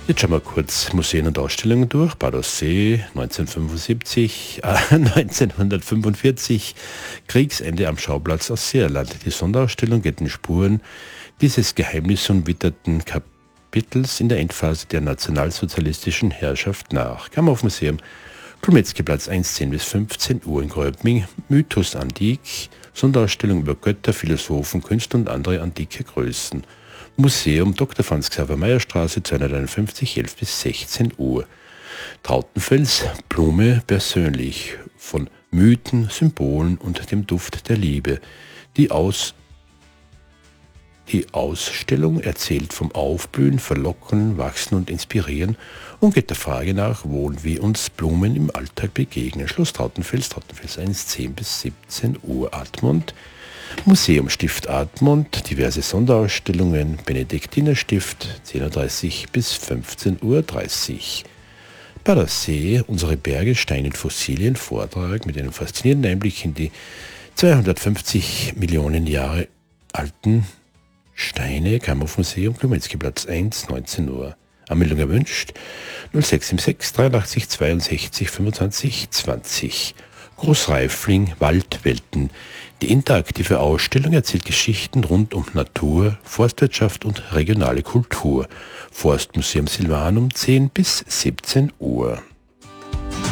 Jetzt schauen wir kurz Museen und Ausstellungen durch. Badersee 1945, Kriegsende am Schauplatz aus Seerland. Die Sonderausstellung geht den Spuren dieses geheimnisumwitterten Kapitels in der Endphase der nationalsozialistischen Herrschaft nach. Kammerhofmuseum, Kulmetzki-Platz 1, 10 bis 15 Uhr in Gröbming, Mythos Antik, Sonderausstellung über Götter, Philosophen, Künstler und andere antike Größen. Museum Dr. Franz Xaver Meyer Straße 251, 11 bis 16 Uhr. Trautenfels, Blume persönlich, von Mythen, Symbolen und dem Duft der Liebe. Die Ausstellung erzählt vom Aufblühen, Verlocken, Wachsen und Inspirieren und geht der Frage nach, wo und wie uns Blumen im Alltag begegnen. Schloss Trautenfels 1, 10 bis 17 Uhr. Admont, Museum Stift Admont, diverse Sonderausstellungen, Benediktinerstift 10.30 Uhr bis 15.30 Uhr. Badersee, unsere Berge, Steine und Fossilien, Vortrag mit einem faszinierenden Einblick in die 250 Millionen Jahre alten Steine, Kammerhofmuseum, Kulmetzki-Platz 1, 19 Uhr. Anmeldung erwünscht 0676 83 62 25 20. Großreifling, Waldwelten. Die interaktive Ausstellung erzählt Geschichten rund um Natur, Forstwirtschaft und regionale Kultur. Forstmuseum Silvanum 10 bis 17 Uhr.